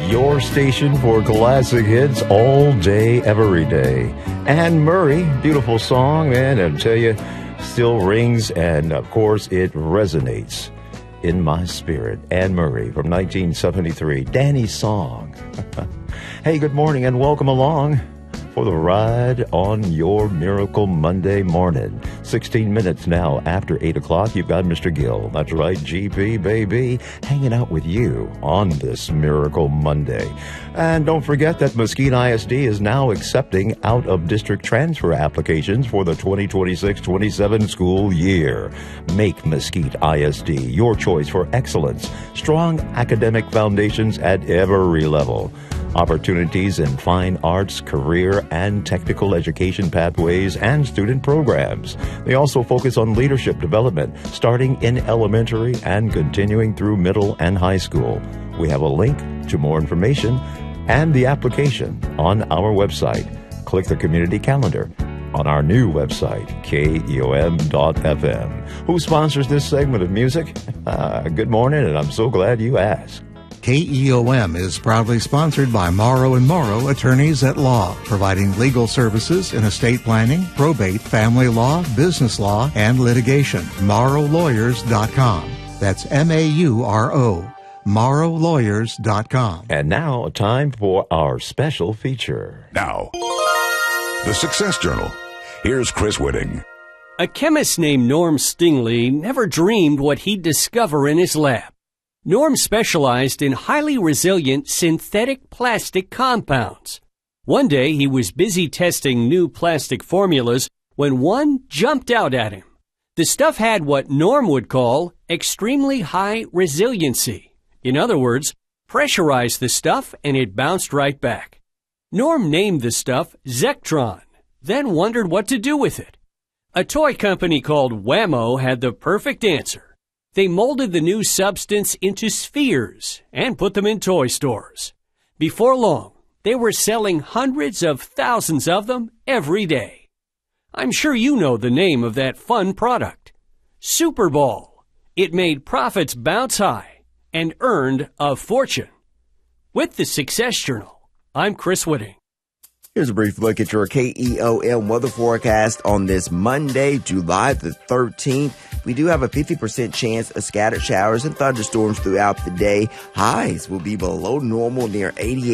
Your station for classic hits all day, every day. Anne Murray, beautiful song, man. I tell you, still rings, and of course, it resonates in my spirit. Anne Murray from 1973, Danny's song. Hey, good morning and welcome along for the ride on your Miracle Monday morning. 16 minutes now after 8 o'clock, you've got Mr. Gill. That's right, GP, baby, hanging out with you on this Miracle Monday. And don't forget that Mesquite ISD is now accepting out-of-district transfer applications for the 2026-27 school year. Make Mesquite ISD your choice for excellence. Strong academic foundations at every level. Opportunities in fine arts, career, and technical education pathways and student programs. They also focus on leadership development, starting in elementary and continuing through middle and high school. We have a link to more information and the application on our website. Click the community calendar on our new website, KEOM.FM. Who sponsors this segment of music? Good morning, and I'm so glad you asked. KEOM is proudly sponsored by Morrow & Morrow Attorneys at Law, providing legal services in estate planning, probate, family law, business law, and litigation. MorrowLawyers.com. That's M-A-U-R-O. MorrowLawyers.com. And now, time for our special feature. Now, the Success Journal. Here's Chris Whitting. A chemist named Norm Stingley never dreamed what he'd discover in his lab. Norm specialized in highly resilient synthetic plastic compounds. One day he was busy testing new plastic formulas when one jumped out at him. The stuff had what Norm would call extremely high resiliency. In other words, pressurize the stuff and it bounced right back. Norm named the stuff Zectron, then wondered what to do with it. A toy company called Wham-O had the perfect answer. They molded the new substance into spheres and put them in toy stores. Before long, they were selling hundreds of thousands of them every day. I'm sure you know the name of that fun product. Super Ball. It made profits bounce high and earned a fortune. With the Success Journal, I'm Chris Whitting. Here's a brief look at your KEOM weather forecast on this Monday, July the 13th. We do have a 50% chance of scattered showers and thunderstorms throughout the day. Highs will be below normal near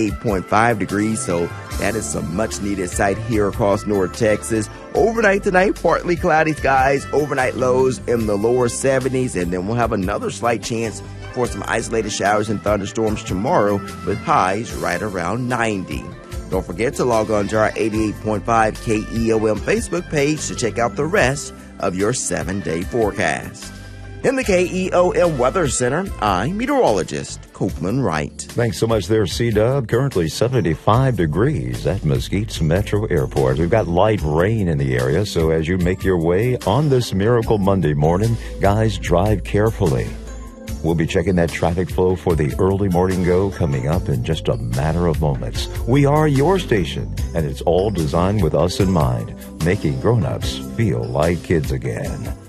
88.5 degrees, so that is some much needed sight here across North Texas. Overnight tonight, partly cloudy skies, overnight lows in the lower 70s, and then we'll have another slight chance for some isolated showers and thunderstorms tomorrow with highs right around 90. Don't forget to log on to our 88.5 KEOM Facebook page to check out the rest of your 7-day forecast. In the KEOM Weather Center, I'm meteorologist Copeland Wright. Thanks so much there, C-Dub. Currently 75 degrees at Mesquite's Metro Airport. We've got light rain in the area, so as you make your way on this Miracle Monday morning, guys, drive carefully. We'll be checking that traffic flow for the early morning go coming up in just a matter of moments. We are your station, and it's all designed with us in mind, making grown-ups feel like kids again.